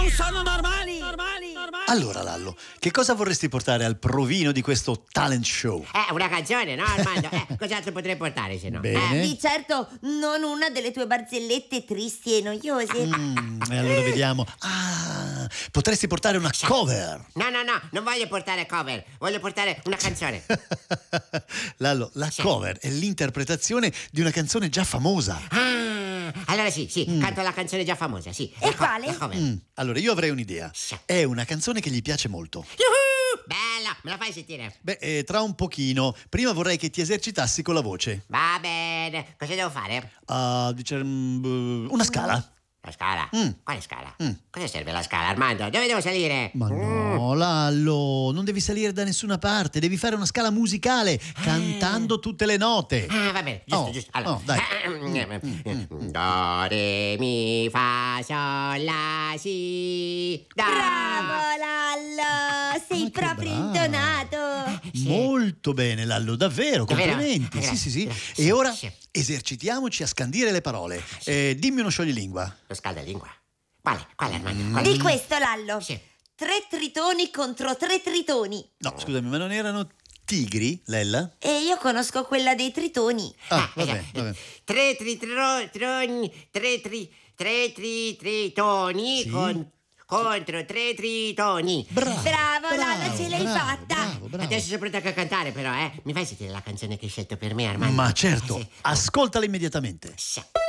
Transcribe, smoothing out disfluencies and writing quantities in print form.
non sono normali. Allora, Lallo, che cosa vorresti portare al provino di questo talent show? Una canzone, no, Armando? Cos'altro potrei portare, se no? Bene. Di certo non una delle tue barzellette tristi e noiose. E allora vediamo. Potresti portare una cover. No, non voglio portare cover, voglio portare una canzone. Lallo, la cover è l'interpretazione di una canzone già famosa. Allora sì, canto la canzone già famosa, sì. E quale? La cover. Allora, io avrei un'idea. È una canzone che gli piace molto. Yuhu! Bella, me la fai sentire? Beh, tra un pochino. Prima vorrei che ti esercitassi con la voce. Va bene, cosa devo fare? Una scala. La scala? Quale scala? Cosa serve la scala, Armando? Dove devo salire? Ma no, Lallo, non devi salire da nessuna parte, devi fare una scala musicale, cantando tutte le note. Va bene, giusto. Allora. dai. Do, re, mi, fa, sol, la, si, do. Bravo Lallo, sei che proprio bravo. intonato. Molto bene, Lallo, davvero, Davvero? complimenti. Grazie, Sì. grazie. E ora Sì. esercitiamoci a scandire le parole. Dimmi uno scioglilingua. Lo scaldalingua. Quale, Armando? Quale? Di questo Lallo. Sì. 3 tritoni contro 3 tritoni. No, scusami, ma non erano tigri, Lella? E io conosco quella dei tritoni. Va bene. Tre tritoni Sì. contro 3 tritoni. Bravo Lallo, ce l'hai fatta. Bravo. Adesso sono pronto a cantare, però, Mi fai sentire la canzone che hai scelto per me, Armando? Ma certo, Sì. ascoltala immediatamente. Sì.